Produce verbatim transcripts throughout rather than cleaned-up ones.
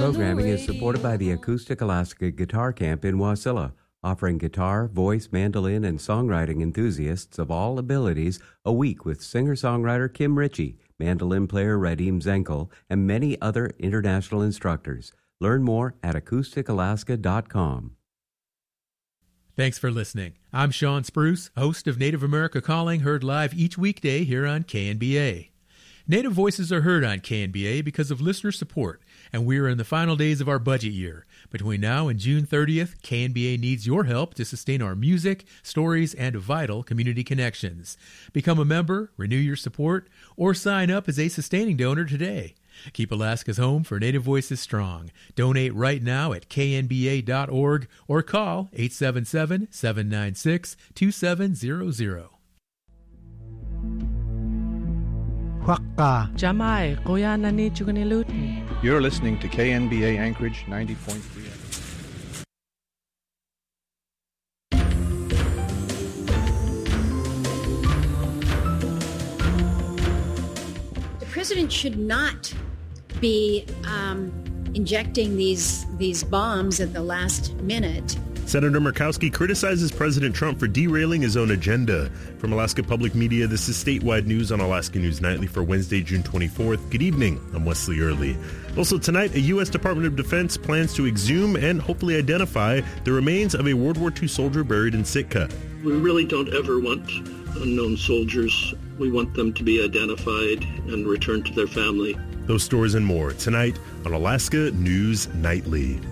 programming is supported by the Acoustic Alaska Guitar Camp in Wasilla, offering guitar, voice, mandolin, and songwriting enthusiasts of all abilities a week with singer-songwriter Kim Ritchie, mandolin player Radim Zenkel, and many other international instructors. Learn more at acoustic alaska dot com. Thanks for listening. I'm Sean Spruce, host of Native America Calling, heard live each weekday here on K N B A. Native voices are heard on K N B A because of listener support, and we are in the final days of our budget year. Between now and June thirtieth, K N B A needs your help to sustain our music, stories, and vital community connections. Become a member, renew your support, or sign up as a sustaining donor today. Keep Alaska's home for Native voices strong. Donate right now at k n b a dot org or call eight seven seven, seven nine six, two seven zero zero. Jamai, kuya nani chukanilut. You're listening to K N B A Anchorage ninety point three. The president should not be um, injecting these these bombs at the last minute. Senator Murkowski criticizes President Trump for derailing his own agenda. From Alaska Public Media, this is Statewide News on Alaska News Nightly for Wednesday, June twenty-fourth. Good evening. I'm Wesley Early. Also tonight, a U S Department of Defense plans to exhume and hopefully identify the remains of a World War Two soldier buried in Sitka. We really don't ever want unknown soldiers. We want them to be identified and returned to their family. Those stories and more tonight on Alaska News Nightly.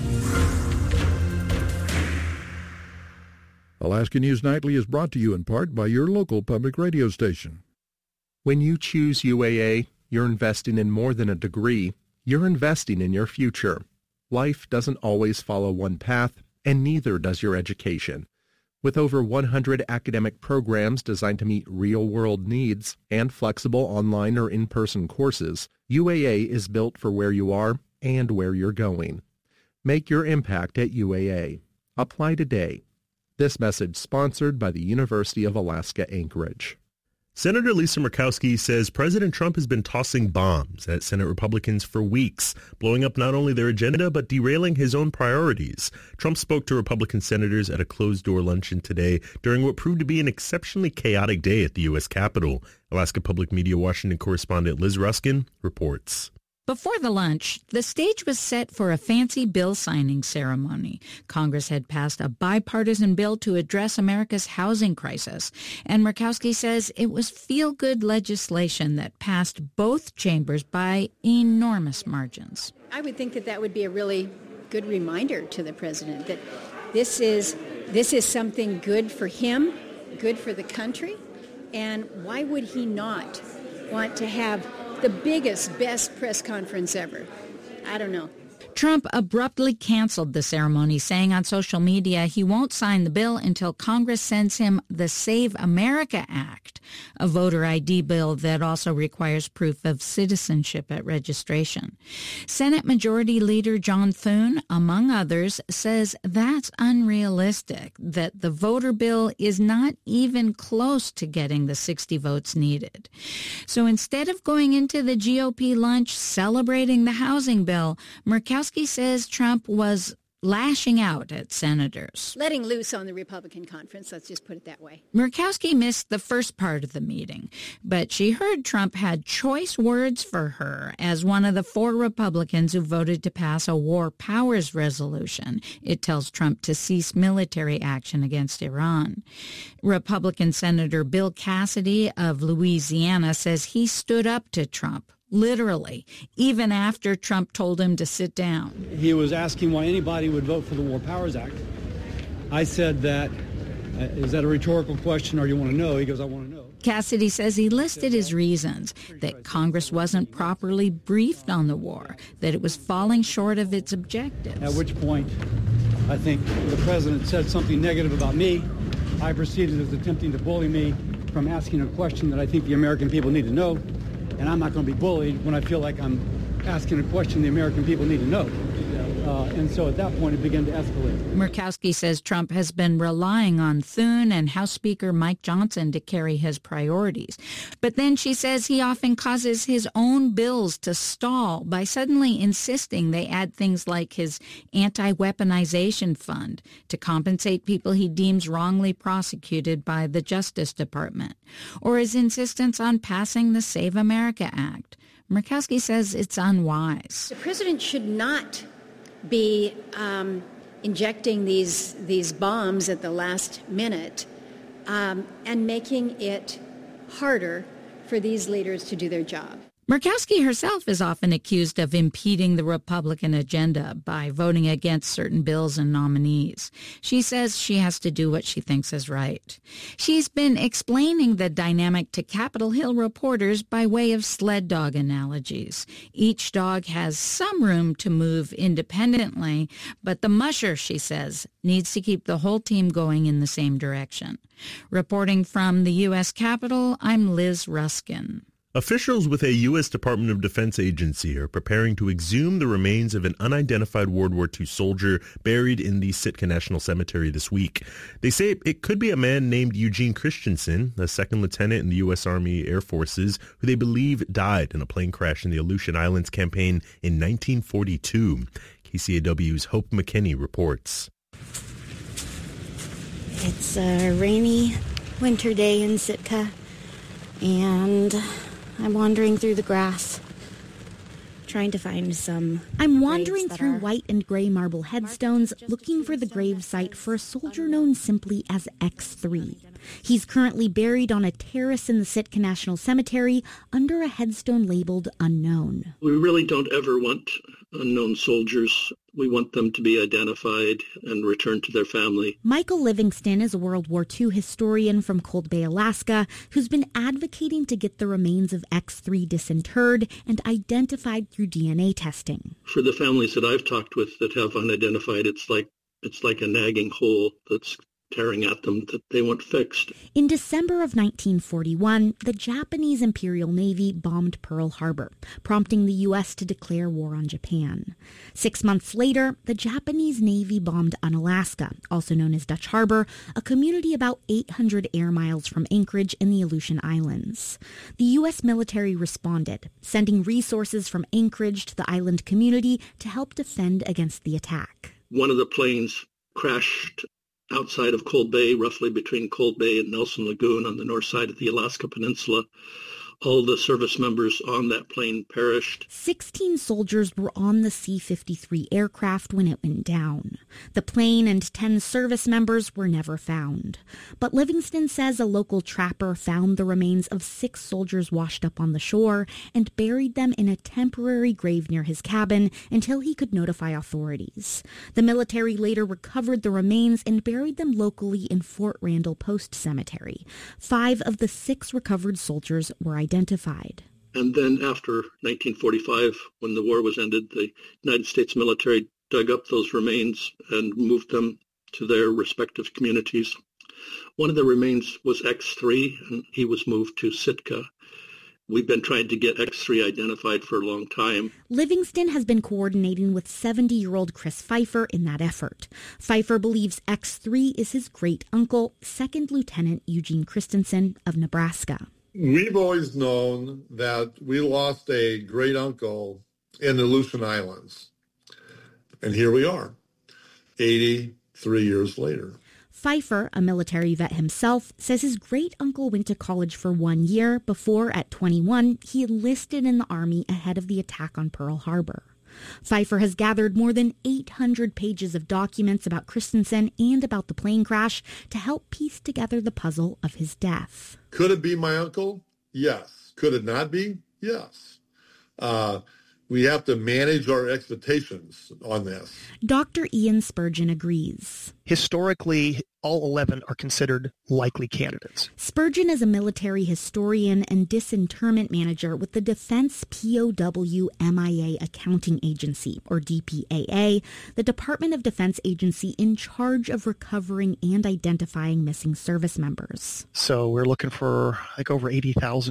Alaska News Nightly is brought to you in part by your local public radio station. When you choose U A A, you're investing in more than a degree. You're investing in your future. Life doesn't always follow one path, and neither does your education. With over one hundred academic programs designed to meet real-world needs and flexible online or in-person courses, U A A is built for where you are and where you're going. Make your impact at U A A. Apply today. This message sponsored by the University of Alaska Anchorage. Senator Lisa Murkowski says President Trump has been tossing bombs at Senate Republicans for weeks, blowing up not only their agenda but derailing his own priorities. Trump spoke to Republican senators at a closed-door luncheon today during what proved to be an exceptionally chaotic day at the U S Capitol. Alaska Public Media Washington correspondent Liz Ruskin reports. Before the lunch, the stage was set for a fancy bill signing ceremony. Congress had passed a bipartisan bill to address America's housing crisis, and Murkowski says it was feel-good legislation that passed both chambers by enormous margins. I would think that that would be a really good reminder to the president that this is this is something good for him, good for the country, and why would he not want to have the biggest, best press conference ever? I don't know. Trump abruptly canceled the ceremony, saying on social media he won't sign the bill until Congress sends him the Save America Act, a voter I D bill that also requires proof of citizenship at registration. Senate Majority Leader John Thune, among others, says that's unrealistic, that the voter bill is not even close to getting the sixty votes needed. So instead of going into the G O P lunch celebrating the housing bill, Murkowski says Trump was lashing out at senators. Letting loose on the Republican conference, let's just put it that way. Murkowski missed the first part of the meeting, but she heard Trump had choice words for her as one of the four Republicans who voted to pass a war powers resolution. It tells Trump to cease military action against Iran. Republican Senator Bill Cassidy of Louisiana says he stood up to Trump, literally, even after Trump told him to sit down. He was asking why anybody would vote for the War Powers Act. I said that, uh, is that a rhetorical question or you want to know? He goes, I want to know. Cassidy says he listed his reasons, that Congress wasn't properly briefed on the war, that it was falling short of its objectives. At which point, I think the president said something negative about me. I perceived it as attempting to bully me from asking a question that I think the American people need to know. And I'm not going to be bullied when I feel like I'm asking a question the American people need to know. Uh, and so at that point, it began to escalate. Murkowski says Trump has been relying on Thune and House Speaker Mike Johnson to carry his priorities. But then she says he often causes his own bills to stall by suddenly insisting they add things like his anti-weaponization fund to compensate people he deems wrongly prosecuted by the Justice Department, or his insistence on passing the Save America Act. Murkowski says it's unwise. The president should not be um, injecting these these bombs at the last minute um, and making it harder for these leaders to do their job. Murkowski herself is often accused of impeding the Republican agenda by voting against certain bills and nominees. She says she has to do what she thinks is right. She's been explaining the dynamic to Capitol Hill reporters by way of sled dog analogies. Each dog has some room to move independently, but the musher, she says, needs to keep the whole team going in the same direction. Reporting from the U S Capitol, I'm Liz Ruskin. Officials with a U S Department of Defense agency are preparing to exhume the remains of an unidentified World War Two soldier buried in the Sitka National Cemetery this week. They say it could be a man named Eugene Christensen, a second lieutenant in the U S Army Air Forces, who they believe died in a plane crash in the Aleutian Islands campaign in nineteen forty-two. K C A W's Hope McKinney reports. It's a rainy winter day in Sitka, and I'm wandering through the grass, trying to find some I'm wandering through white and gray marble headstones, looking for the grave site for a soldier known simply as X three. He's currently buried on a terrace in the Sitka National Cemetery under a headstone labeled unknown. We really don't ever want unknown soldiers. We want them to be identified and returned to their family. Michael Livingston is a World War Two historian from Cold Bay, Alaska, who's been advocating to get the remains of X three disinterred and identified through D N A testing. For the families that I've talked with that have unidentified, it's like it's like a nagging hole that's tearing at them that they want fixed. In December of nineteen forty-one, the Japanese Imperial Navy bombed Pearl Harbor, prompting the U S to declare war on Japan. Six months later, the Japanese Navy bombed Unalaska, also known as Dutch Harbor, a community about eight hundred air miles from Anchorage in the Aleutian Islands. The U S military responded, sending resources from Anchorage to the island community to help defend against the attack. One of the planes crashed outside of Cold Bay, roughly between Cold Bay and Nelson Lagoon on the north side of the Alaska Peninsula. All the service members on that plane perished. Sixteen soldiers were on the C fifty-three aircraft when it went down. The plane and ten service members were never found. But Livingston says a local trapper found the remains of six soldiers washed up on the shore and buried them in a temporary grave near his cabin until he could notify authorities. The military later recovered the remains and buried them locally in Fort Randall Post Cemetery. Five of the six recovered soldiers were identified. identified. And then after nineteen forty-five, when the war was ended, the United States military dug up those remains and moved them to their respective communities. One of the remains was X three, and he was moved to Sitka. We've been trying to get X three identified for a long time. Livingston has been coordinating with seventy-year-old Chris Pfeiffer in that effort. Pfeiffer believes X three is his great-uncle, Second Lieutenant Eugene Christensen of Nebraska. We've always known that we lost a great uncle in the Aleutian Islands. And here we are, eighty-three years later. Pfeiffer, a military vet himself, says his great-uncle went to college for one year before, at twenty-one, he enlisted in the Army ahead of the attack on Pearl Harbor. Pfeiffer has gathered more than eight hundred pages of documents about Christensen and about the plane crash to help piece together the puzzle of his death. Could it be my uncle? Yes. Could it not be? Yes. Uh, we have to manage our expectations on this. Doctor Ian Spurgeon agrees. Historically, all eleven are considered likely candidates. Spurgeon is a military historian and disinterment manager with the Defense P O W M I A Accounting Agency, or D P A A, the Department of Defense agency in charge of recovering and identifying missing service members. So we're looking for like over eighty thousand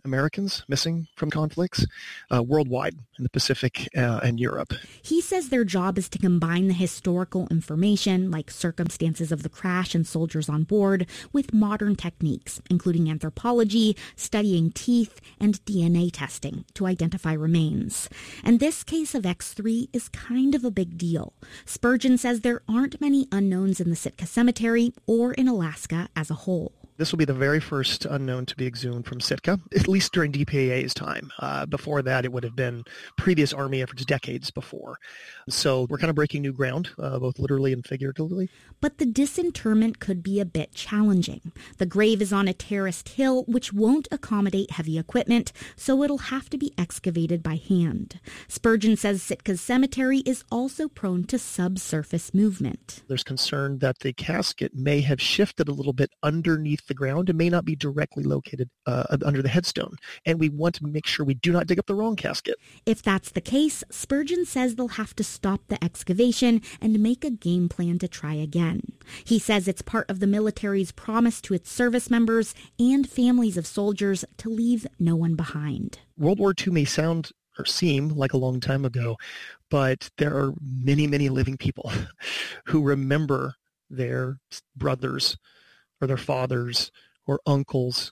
Americans missing from conflicts uh, worldwide in the Pacific uh, and Europe. He says their job is to combine the historical information, like circumstances of the crash and soldiers on board, with modern techniques, including anthropology, studying teeth, and D N A testing to identify remains. And this case of X three is kind of a big deal. Spurgeon says there aren't many unknowns in the Sitka Cemetery or in Alaska as a whole. This will be the very first unknown to be exhumed from Sitka, at least during D P A A's time. Uh, before that, it would have been previous Army efforts decades before. So we're kind of breaking new ground, uh, both literally and figuratively. But the disinterment could be a bit challenging. The grave is on a terraced hill, which won't accommodate heavy equipment, so it'll have to be excavated by hand. Spurgeon says Sitka's cemetery is also prone to subsurface movement. There's concern that the casket may have shifted a little bit underneath the ground and may not be directly located uh, under the headstone. And we want to make sure we do not dig up the wrong casket. If that's the case, Spurgeon says they'll have to stop the excavation and make a game plan to try again. He says it's part of the military's promise to its service members and families of soldiers to leave no one behind. World War Two may sound or seem like a long time ago, but there are many, many living people who remember their brothers or their fathers or uncles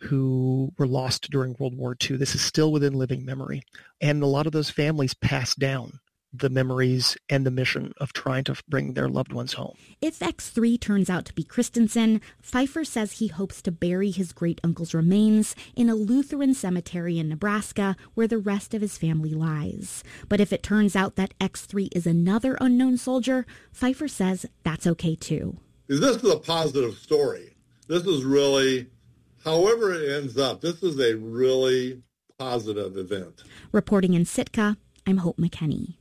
who were lost during World War Two. This is still within living memory. And a lot of those families pass down the memories and the mission of trying to bring their loved ones home. If X three turns out to be Christensen, Pfeiffer says he hopes to bury his great-uncle's remains in a Lutheran cemetery in Nebraska where the rest of his family lies. But if it turns out that X three is another unknown soldier, Pfeiffer says that's okay too. This is a positive story. This is really, however it ends up, this is a really positive event. Reporting in Sitka, I'm Hope McKenney.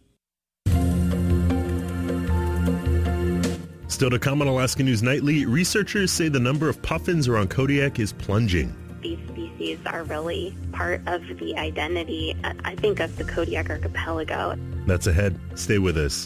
Still to come on Alaska News Nightly, researchers say the number of puffins around Kodiak is plunging. These species are really part of the identity, I think, of the Kodiak archipelago. That's ahead. Stay with us.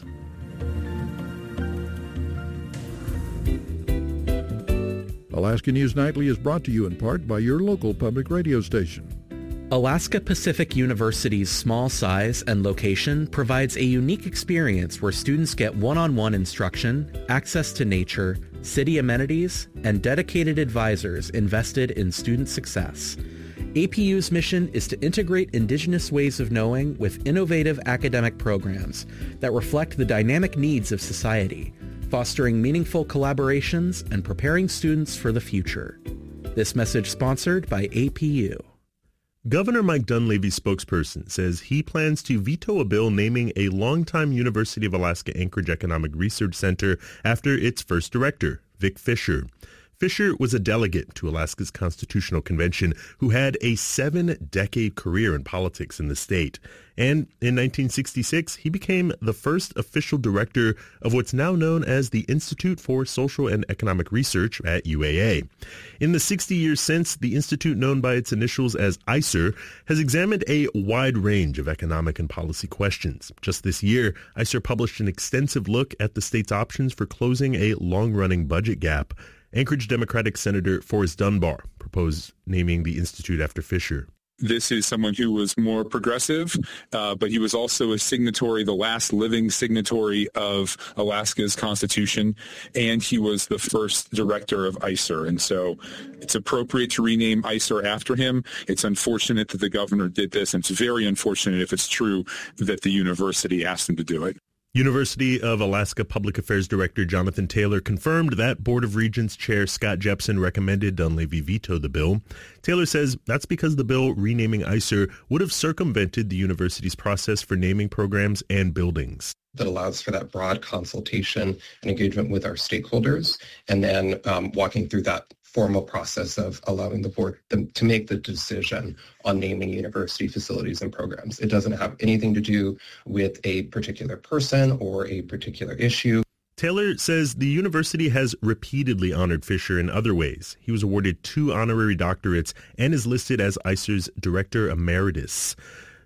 Alaska News Nightly is brought to you in part by your local public radio station. Alaska Pacific University's small size and location provides a unique experience where students get one-on-one instruction, access to nature, city amenities, and dedicated advisors invested in student success. A P U's mission is to integrate Indigenous ways of knowing with innovative academic programs that reflect the dynamic needs of society, fostering meaningful collaborations and preparing students for the future. This message sponsored by A P U. Governor Mike Dunleavy's spokesperson says he plans to veto a bill naming a longtime University of Alaska Anchorage Economic Research Center after its first director, Vic Fisher. Fisher was a delegate to Alaska's Constitutional Convention who had a seven-decade career in politics in the state. And in nineteen sixty-six, he became the first official director of what's now known as the Institute for Social and Economic Research at U A A. In the sixty years since, the institute, known by its initials as I C E R, has examined a wide range of economic and policy questions. Just this year, I C E R published an extensive look at the state's options for closing a long-running budget gap. Anchorage Democratic Senator Forrest Dunbar proposed naming the institute after Fisher. This is someone who was more progressive, uh, but he was also a signatory, the last living signatory of Alaska's Constitution, and he was the first director of I C E R. And so it's appropriate to rename I C E R after him. It's unfortunate that the governor did this, and it's very unfortunate if it's true that the university asked him to do it. University of Alaska Public Affairs Director Jonathan Taylor confirmed that Board of Regents Chair Scott Jepson recommended Dunleavy veto the bill. Taylor says that's because the bill renaming I C E R would have circumvented the university's process for naming programs and buildings. That allows for that broad consultation and engagement with our stakeholders, and then um, walking through that formal process of allowing the board to make the decision on naming university facilities and programs. It doesn't have anything to do with a particular person or a particular issue. Taylor says the university has repeatedly honored Fisher in other ways. He was awarded two honorary doctorates and is listed as I C E R's Director Emeritus.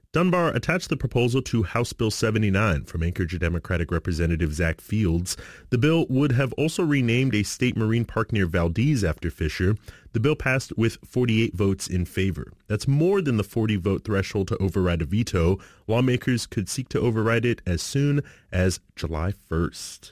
Dunbar attached the proposal to House Bill seventy-nine from Anchorage Democratic Representative Zach Fields. The bill would have also renamed a state marine park near Valdez after Fisher. The bill passed with forty-eight votes in favor. That's more than the forty-vote threshold to override a veto. Lawmakers could seek to override it as soon as July first.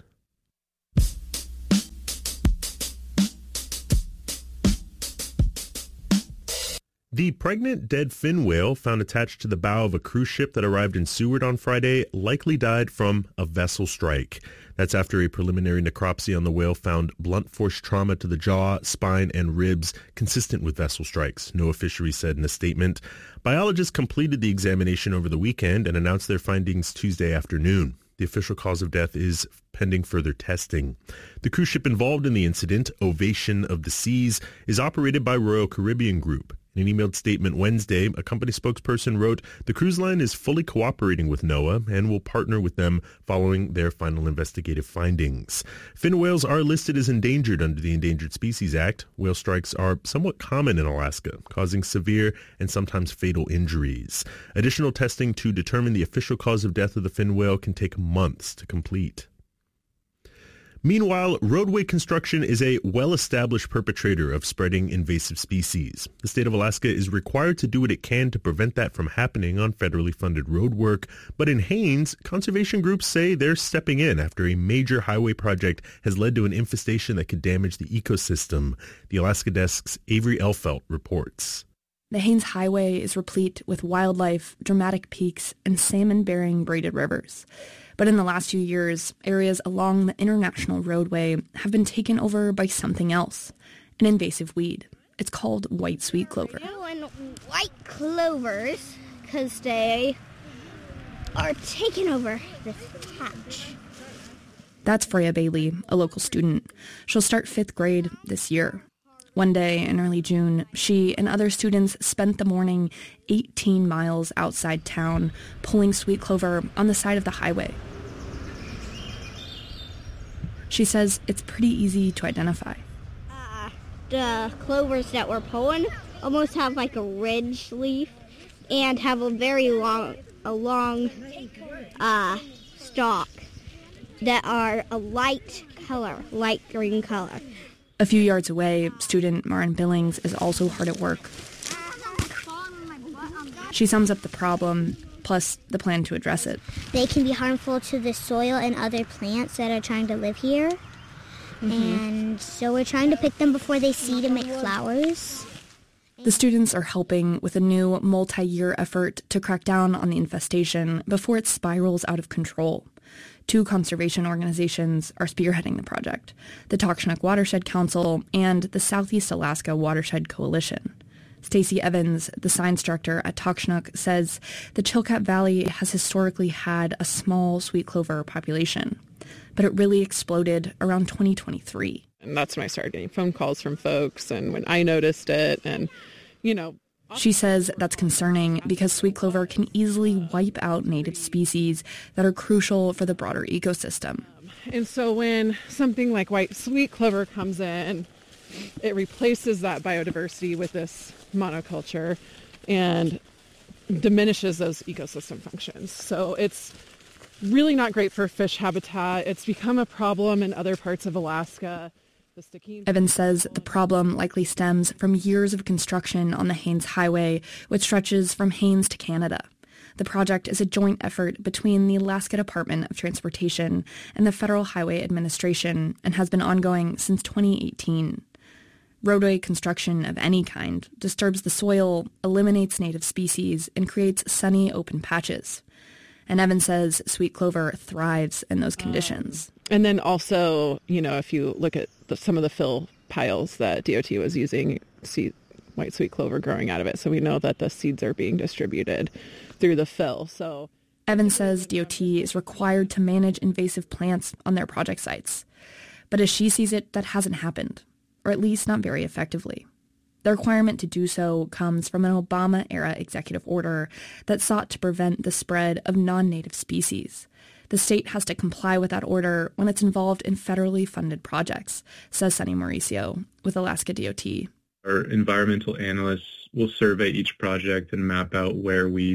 The pregnant dead fin whale found attached to the bow of a cruise ship that arrived in Seward on Friday likely died from a vessel strike. That's after a preliminary necropsy on the whale found blunt force trauma to the jaw, spine, and ribs consistent with vessel strikes, NOAA Fisheries said in a statement. Biologists completed the examination over the weekend and announced their findings Tuesday afternoon. The official cause of death is pending further testing. The cruise ship involved in the incident, Ovation of the Seas, is operated by Royal Caribbean Group. In an emailed statement Wednesday, a company spokesperson wrote, "The cruise line is fully cooperating with NOAA and will partner with them following their final investigative findings." Fin whales are listed as endangered under the Endangered Species Act. Whale strikes are somewhat common in Alaska, causing severe and sometimes fatal injuries. Additional testing to determine the official cause of death of the fin whale can take months to complete. Meanwhile, roadway construction is a well-established perpetrator of spreading invasive species. The state of Alaska is required to do what it can to prevent that from happening on federally funded road work. But in Haines, conservation groups say they're stepping in after a major highway project has led to an infestation that could damage the ecosystem. The Alaska Desk's Avery Elfelt reports. The Haines Highway is replete with wildlife, dramatic peaks, and salmon-bearing braided rivers. But in the last few years, areas along the international roadway have been taken over by something else, an invasive weed. It's called white sweet clover. And white clovers, because they are taking over this patch. That's Freya Bailey, a local student. She'll start fifth grade this year. One day in early June, she and other students spent the morning eighteen miles outside town, pulling sweet clover on the side of the highway. She says it's pretty easy to identify. Uh, the clovers that we're pulling almost have like a ridge leaf and have a very long, a long uh, stalk that are a light color, light green color. A few yards away, student Marin Billings is also hard at work. She sums up the problem, plus the plan to address it. They can be harmful to the soil and other plants that are trying to live here. Mm-hmm. And so we're trying to pick them before they seed and make flowers. The students are helping with a new multi-year effort to crack down on the infestation before it spirals out of control. Two conservation organizations are spearheading the project, the Takshnak Watershed Council and the Southeast Alaska Watershed Coalition. Stacey Evans, the science director at Takshnak, says the Chilkat Valley has historically had a small sweet clover population, but it really exploded around twenty twenty-three. And that's when I started getting phone calls from folks and when I noticed it and, you know, she says that's concerning because sweet clover can easily wipe out native species that are crucial for the broader ecosystem. And so when something like white sweet clover comes in, it replaces that biodiversity with this monoculture and diminishes those ecosystem functions. So it's really not great for fish habitat. It's become a problem in other parts of Alaska. Evans says the problem likely stems from years of construction on the Haines Highway, which stretches from Haines to Canada. The project is a joint effort between the Alaska Department of Transportation and the Federal Highway Administration and has been ongoing since twenty eighteen. Roadway construction of any kind disturbs the soil, eliminates native species, and creates sunny open patches. And Evans says sweet clover thrives in those conditions. Um, and then also, you know, if you look at the, some of the fill piles that D O T was using, see white sweet clover growing out of it. So we know that the seeds are being distributed through the fill. So Evans says D O T is required to manage invasive plants on their project sites. But as she sees it, that hasn't happened, or at least not very effectively. The requirement to do so comes from an Obama-era executive order that sought to prevent the spread of non-native species. The state has to comply with that order when it's involved in federally funded projects, says Sonny Mauricio with Alaska D O T. Our environmental analysts will survey each project and map out where weeds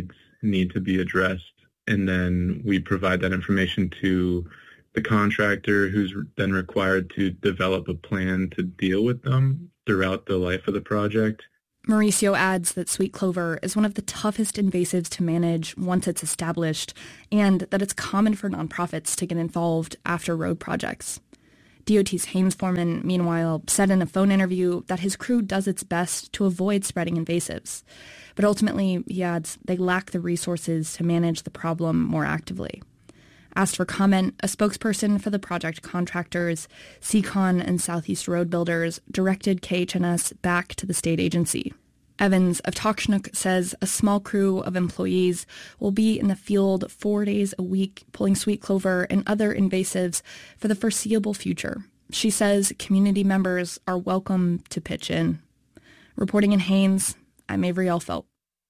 need to be addressed, and then we provide that information to the contractor, who's then required to develop a plan to deal with them throughout the life of the project. Mauricio adds that sweet clover is one of the toughest invasives to manage once it's established, and that it's common for nonprofits to get involved after road projects. D O T's Haines foreman, meanwhile, said in a phone interview that his crew does its best to avoid spreading invasives. But ultimately, he adds, they lack the resources to manage the problem more actively. Asked for comment, a spokesperson for the project contractors, Seacon and Southeast Road Builders, directed K H N S back to the state agency. Evans of Takshnook says a small crew of employees will be in the field four days a week pulling sweet clover and other invasives for the foreseeable future. She says community members are welcome to pitch in. Reporting in Haines, I'm Avery Elfelt.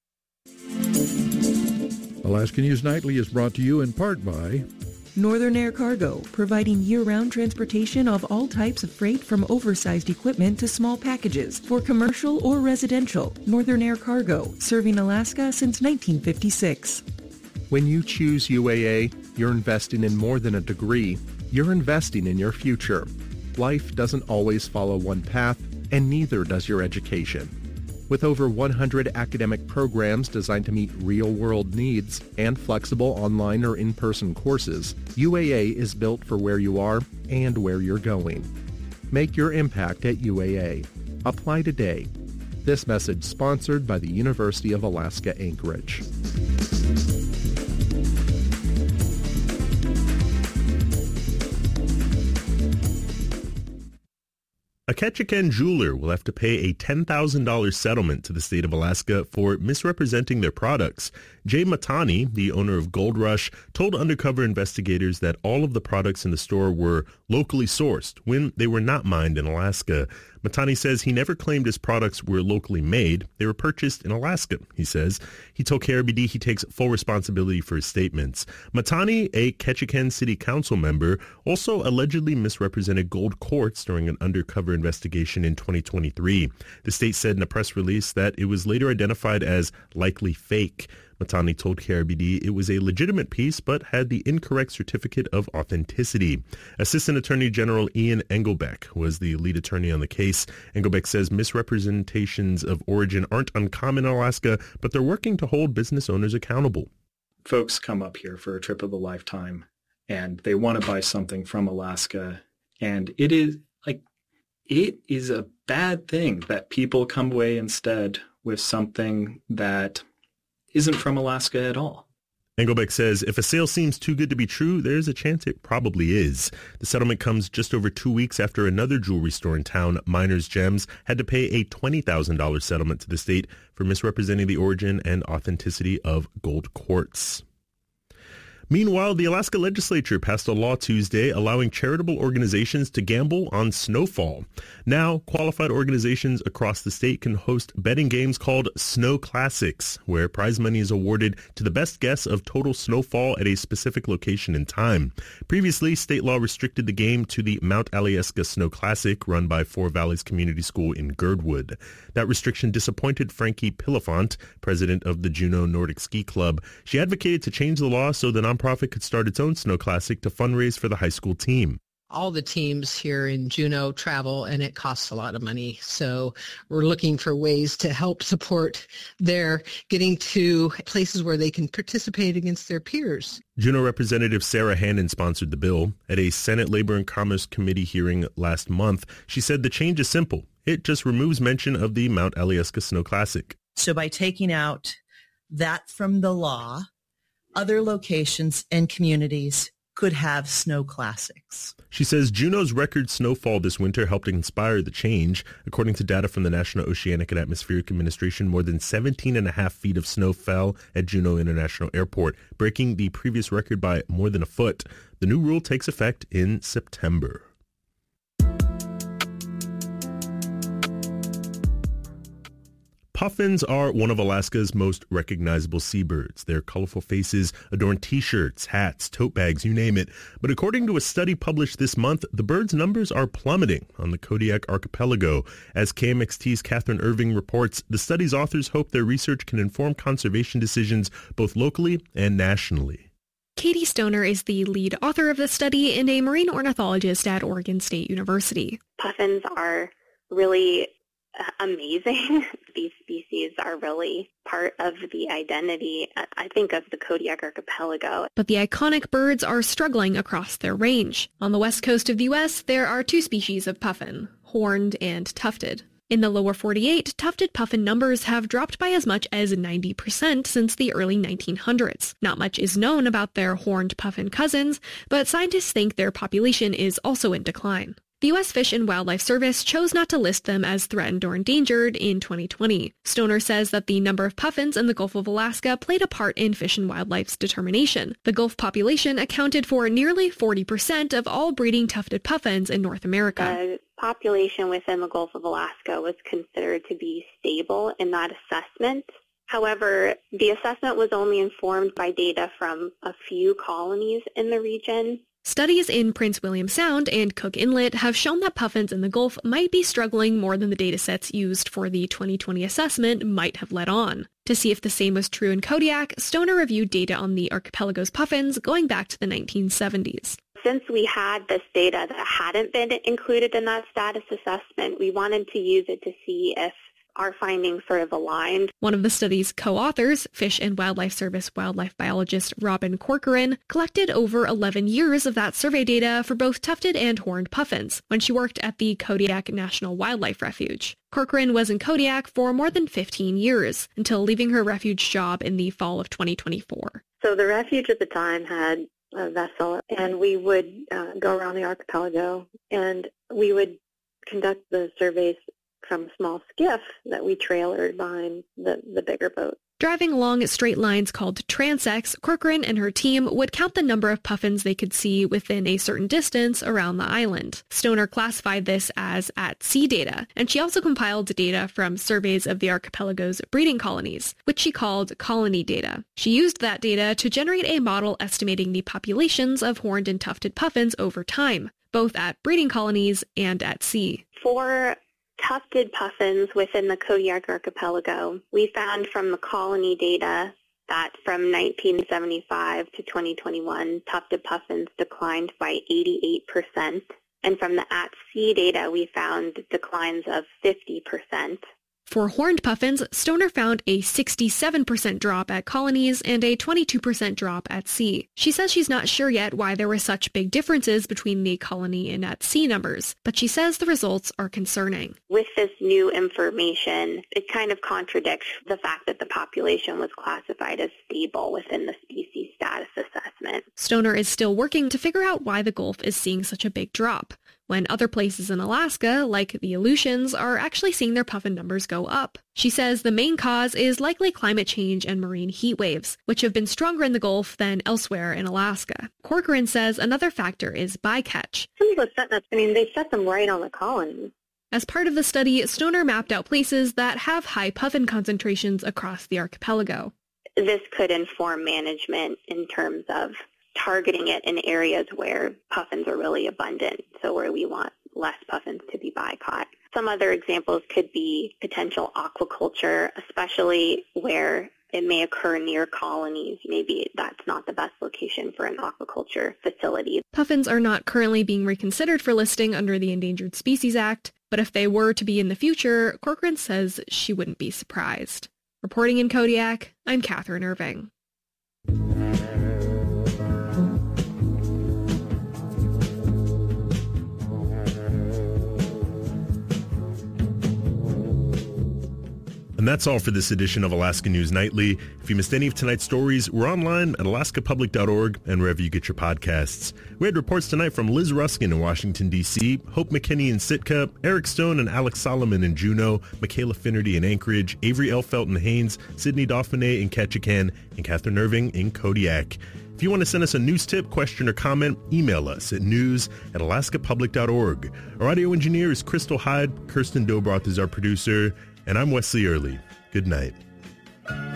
Alaska News Nightly is brought to you in part by Northern Air Cargo, providing year-round transportation of all types of freight from oversized equipment to small packages for commercial or residential. Northern Air Cargo, serving Alaska since nineteen fifty-six. When you choose U A A, you're investing in more than a degree. You're investing in your future. Life doesn't always follow one path, and neither does your education. With over one hundred academic programs designed to meet real-world needs and flexible online or in-person courses, U A A is built for where you are and where you're going. Make your impact at U A A. Apply today. This message sponsored by the University of Alaska Anchorage. A Ketchikan jeweler will have to pay a ten thousand dollars settlement to the state of Alaska for misrepresenting their products. Jay Matani, the owner of Gold Rush, told undercover investigators that all of the products in the store were locally sourced when they were not mined in Alaska. Matani says he never claimed his products were locally made. They were purchased in Alaska, he says. He told K R B D he takes full responsibility for his statements. Matani, a Ketchikan City Council member, also allegedly misrepresented Gold Quartz during an undercover investigation in twenty twenty-three. The state said in a press release that it was later identified as likely fake. Matani told K R B D it was a legitimate piece but had the incorrect certificate of authenticity. Assistant Attorney General Ian Engelbeck was the lead attorney on the case. Engelbeck says misrepresentations of origin aren't uncommon in Alaska, but they're working to hold business owners accountable. Folks come up here for a trip of a lifetime and they want to buy something from Alaska, and it is like it is a bad thing that people come away instead with something that isn't from Alaska at all. Engelbeck says if a sale seems too good to be true, there's a chance it probably is. The settlement comes just over two weeks after another jewelry store in town, Miners Gems, had to pay a twenty thousand dollars settlement to the state for misrepresenting the origin and authenticity of gold quartz. Meanwhile, the Alaska legislature passed a law Tuesday allowing charitable organizations to gamble on snowfall. Now, qualified organizations across the state can host betting games called Snow Classics, where prize money is awarded to the best guess of total snowfall at a specific location and time. Previously, state law restricted the game to the Mount Alyeska Snow Classic run by Four Valleys Community School in Girdwood. That restriction disappointed Frankie Pilifant, president of the Juneau Nordic Ski Club. She advocated to change the law so the nonprofit could start its own Snow Classic to fundraise for the high school team. All the teams here in Juneau travel, and it costs a lot of money. So we're looking for ways to help support their getting to places where they can participate against their peers. Juneau Representative Sarah Hannon sponsored the bill. At a Senate Labor and Commerce Committee hearing last month, she said the change is simple. It just removes mention of the Mount Alyeska Snow Classic. So by taking out that from the law, other locations and communities could have snow classics. She says Juneau's record snowfall this winter helped inspire the change. According to data from the National Oceanic and Atmospheric Administration, more than seventeen and a half feet of snow fell at Juneau International Airport, breaking the previous record by more than a foot. The new rule takes effect in September. Puffins are one of Alaska's most recognizable seabirds. Their colorful faces adorn t-shirts, hats, tote bags, you name it. But according to a study published this month, the birds' numbers are plummeting on the Kodiak Archipelago. As K M X T's Catherine Irving reports, the study's authors hope their research can inform conservation decisions both locally and nationally. Katie Stoner is the lead author of the study and a marine ornithologist at Oregon State University. Puffins are really amazing. These species are really part of the identity, I think, of the Kodiak Archipelago. But the iconic birds are struggling across their range. On the west coast of the U S, there are two species of puffin, horned and tufted. In the lower forty-eight, tufted puffin numbers have dropped by as much as ninety percent since the early nineteen hundreds. Not much is known about their horned puffin cousins, but scientists think their population is also in decline. The U S Fish and Wildlife Service chose not to list them as threatened or endangered in twenty twenty. Stoner says that the number of puffins in the Gulf of Alaska played a part in Fish and Wildlife's determination. The Gulf population accounted for nearly forty percent of all breeding tufted puffins in North America. The population within the Gulf of Alaska was considered to be stable in that assessment. However, the assessment was only informed by data from a few colonies in the region. Studies in Prince William Sound and Cook Inlet have shown that puffins in the Gulf might be struggling more than the datasets used for the twenty twenty assessment might have let on. To see if the same was true in Kodiak, Stoner reviewed data on the archipelago's puffins going back to the nineteen seventies. Since we had this data that hadn't been included in that status assessment, we wanted to use it to see if our findings sort of aligned. One of the study's co-authors, Fish and Wildlife Service wildlife biologist Robin Corcoran, collected over eleven years of that survey data for both tufted and horned puffins when she worked at the Kodiak National Wildlife Refuge. Corcoran was in Kodiak for more than fifteen years, until leaving her refuge job in the fall of twenty twenty-four. So the refuge at the time had a vessel, and we would uh, go around the archipelago, and we would conduct the surveys from a small skiff that we trailered behind the, the bigger boat. Driving along straight lines called transects, Corcoran and her team would count the number of puffins they could see within a certain distance around the island. Stoner classified this as at-sea data, and she also compiled data from surveys of the archipelago's breeding colonies, which she called colony data. She used that data to generate a model estimating the populations of horned and tufted puffins over time, both at breeding colonies and at sea. For tufted puffins within the Kodiak Archipelago, we found from the colony data that from nineteen seventy-five to twenty twenty-one, tufted puffins declined by eighty-eight percent. And from the at-sea data, we found declines of fifty percent. For horned puffins, Stoner found a sixty-seven percent drop at colonies and a twenty-two percent drop at sea. She says she's not sure yet why there were such big differences between the colony and at sea numbers, but she says the results are concerning. With this new information, it kind of contradicts the fact that the population was classified as stable within the species status assessment. Stoner is still working to figure out why the Gulf is seeing such a big drop, when other places in Alaska, like the Aleutians, are actually seeing their puffin numbers go up. She says the main cause is likely climate change and marine heat waves, which have been stronger in the Gulf than elsewhere in Alaska. Corcoran says another factor is bycatch. Some of those set-nuts, I mean, they set them right on the colony. As part of the study, Stoner mapped out places that have high puffin concentrations across the archipelago. This could inform management in terms of targeting it in areas where puffins are really abundant, so where we want less puffins to be bycaught. Some other examples could be potential aquaculture, especially where it may occur near colonies. Maybe that's not the best location for an aquaculture facility. Puffins are not currently being reconsidered for listing under the Endangered Species Act, but if they were to be in the future, Corcoran says she wouldn't be surprised. Reporting in Kodiak, I'm Catherine Irving. And that's all for this edition of Alaska News Nightly. If you missed any of tonight's stories, we're online at alaska public dot org and wherever you get your podcasts. We had reports tonight from Liz Ruskin in Washington, D C, Hope McKinney in Sitka, Eric Stone and Alex Solomon in Juneau, Michaela Finnerty in Anchorage, Avery Elfelt in Haines, Sydney Dauphiné in Ketchikan, and Catherine Irving in Kodiak. If you want to send us a news tip, question, or comment, email us at news at alaska public dot org. Our audio engineer is Crystal Hyde. Kirsten Dobroth is our producer. And I'm Wesley Early. Good night.